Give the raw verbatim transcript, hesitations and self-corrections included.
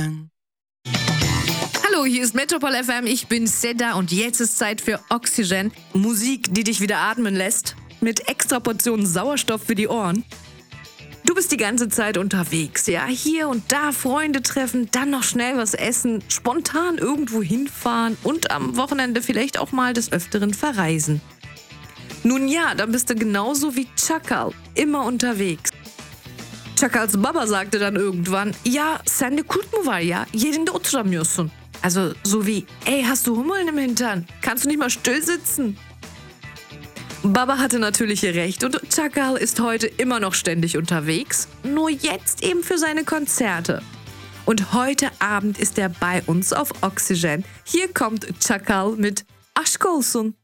Hallo, hier ist Metropol F M, ich bin Seda und jetzt ist Zeit für Oxygen. Musik, die dich wieder atmen lässt, mit extra Portionen Sauerstoff für die Ohren. Du bist die ganze Zeit unterwegs, ja, hier und da Freunde treffen, dann noch schnell was essen, spontan irgendwo hinfahren und am Wochenende vielleicht auch mal des Öfteren verreisen. Nun ja, dann bist du genauso wie Çakal, immer unterwegs. Çakals Baba sagte dann irgendwann, ja, sen de kurt mu var ya, yerinde oturamıyorsun. Also so wie, ey, hast du Hummeln im Hintern? Kannst du nicht mal still sitzen? Baba hatte natürlich recht und Çakal ist heute immer noch ständig unterwegs, nur jetzt eben für seine Konzerte. Und heute Abend ist er bei uns auf Oxygen. Hier kommt Çakal mit Aşk olsun.